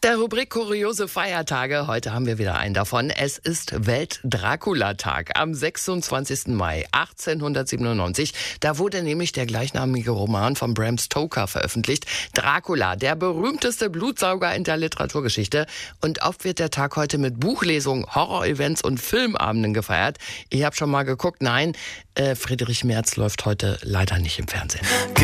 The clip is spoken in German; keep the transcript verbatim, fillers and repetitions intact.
Der Rubrik Kuriose Feiertage. Heute haben wir wieder einen davon. Es ist Welt-Dracula-Tag am sechsundzwanzigsten Mai achtzehnhundertsiebenundneunzig. Da wurde nämlich der gleichnamige Roman von Bram Stoker veröffentlicht. Dracula, der berühmteste Blutsauger in der Literaturgeschichte. Und oft wird der Tag heute mit Buchlesungen, Horror-Events und Filmabenden gefeiert. Ich habe schon mal geguckt. Nein, äh, Friedrich Merz läuft heute leider nicht im Fernsehen.